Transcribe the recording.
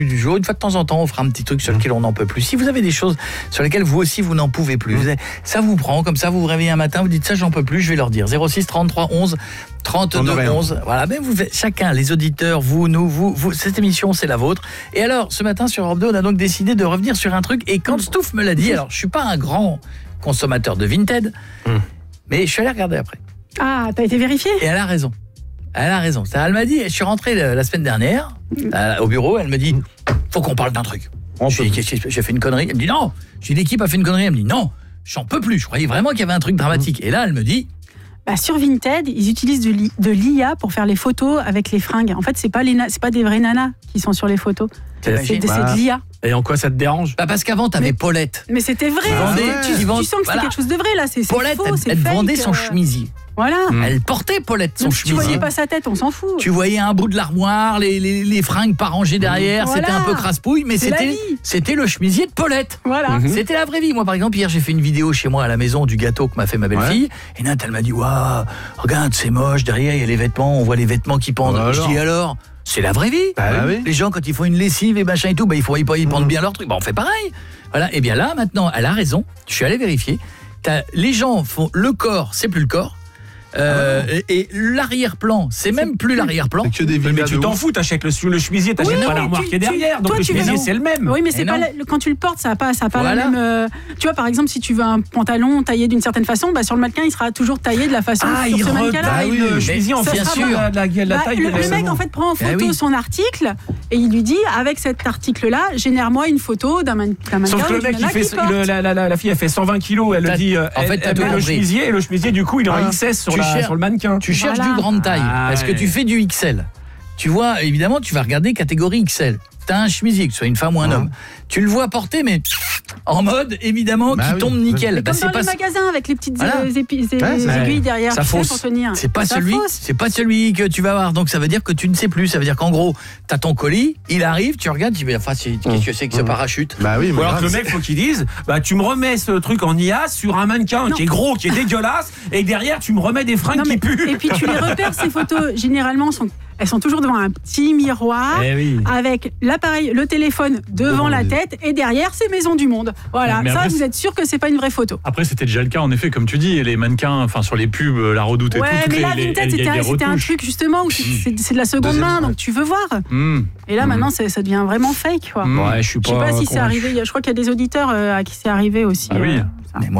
du jour. Une fois de temps en temps, on fera un petit truc sur lequel on n'en peut plus. Si vous avez des choses sur lesquelles vous aussi vous n'en pouvez plus, ça vous prend comme ça, vous vous réveillez un matin, vous dites ça j'en peux plus, je vais leur dire. 06 33 11 32 11. Voilà, mais vous chacun, les auditeurs, vous, nous, vous, cette émission c'est la vôtre. Et alors, ce matin sur Europe 2, on a donc décidé de revenir sur un truc. Et quand Stouff me l'a dit, alors je suis pas un grand consommateur de Vinted, mais je suis allé regarder après. Ah, t'as été vérifié ? Et elle a raison. Elle a raison. Elle m'a dit, je suis rentré la semaine dernière au bureau, elle me dit, faut qu'on parle d'un truc. J'ai fait une connerie. Elle me dit non. J'ai dit, l'équipe a fait une connerie. Elle me dit non, j'en peux plus. Je croyais vraiment qu'il y avait un truc dramatique. Et là, elle me dit, sur Vinted, ils utilisent de l'IA pour faire les photos avec les fringues. En fait, c'est pas des vraies nanas qui sont sur les photos. C'est de l'IA. Et en quoi ça te dérange ? Parce qu'avant, t'avais Paulette. Mais c'était vrai. Tu sens que c'était quelque chose de vrai là. C'est Paulette, faux, elle vendait son chemisier. Voilà. Elle portait Paulette son chemisier. Tu voyais pas sa tête, on s'en fout. Tu voyais un bout de l'armoire, les fringues pas rangées derrière, voilà. C'était un peu crasse-pouille, mais c'était le chemisier de Paulette. Voilà. C'était la vraie vie. Moi par exemple, hier j'ai fait une vidéo chez moi à la maison du gâteau que m'a fait ma belle-fille, et Nat elle m'a dit waouh, regarde, c'est moche, derrière il y a les vêtements, on voit les vêtements qui pendent. Je dis alors, c'est la vraie vie. Oui. Les gens quand ils font une lessive et machin et tout, ils pendent bien leur truc. On fait pareil. Voilà, et bien là maintenant, elle a raison. Je suis allé vérifier. Les gens font le corps, c'est plus le corps. Et l'arrière-plan, c'est même plus l'arrière-plan. Mais tu t'en fous, t'achètes le chemisier, t'achètes pas l'armoire qui est derrière, donc le chemisier c'est le même. Oui, mais c'est pas quand tu le portes, ça a pas la même. Tu vois, par exemple, si tu veux un pantalon taillé d'une certaine façon, sur le mannequin, il sera toujours taillé de la façon sur ce mannequin-là. Le chemisier en fonction de la taille. Le mec en fait prend en photo son article et il lui dit avec cet article-là, génère-moi une photo d'un mannequin. Sauf que le mec, la fille, elle fait 120 kilos, elle le dit. En fait, elle met le chemisier et le chemisier du coup, il est en XS sur le mannequin. Tu cherches du grande taille parce que tu fais du XL. Tu vois, évidemment, tu vas regarder catégorie XL. T'as un chemisier, que ce soit une femme ou un homme. Tu le vois porter, mais en mode, évidemment, qui tombe nickel. Comme dans les magasins avec les petites aiguilles derrière. Ça fausse. C'est pas celui que tu vas avoir. Donc ça veut dire que tu ne sais plus. Ça veut dire qu'en gros, t'as ton colis, il arrive, tu regardes, tu dis, qu'est-ce que c'est que ce parachute ? Ou alors que le mec, faut qu'il dise, tu me remets ce truc en IA sur un mannequin qui est gros, qui est dégueulasse, et derrière, tu me remets des fringues qui puent. Et puis tu les repères, ces photos, généralement, elles sont toujours devant un petit miroir avec l'appareil, le téléphone devant la tête et derrière c'est Maison du Monde. Voilà, ça vous êtes sûr que c'est pas une vraie photo. Après c'était déjà le cas en effet comme tu dis, et les mannequins sur les pubs, la Redoute et tout. Mais là Vinted c'était un truc justement où c'est de la seconde main donc tu veux voir. Et là maintenant ça devient vraiment fake quoi. Je sais pas si c'est arrivé, je crois qu'il y a des auditeurs à qui c'est arrivé aussi. Ah oui.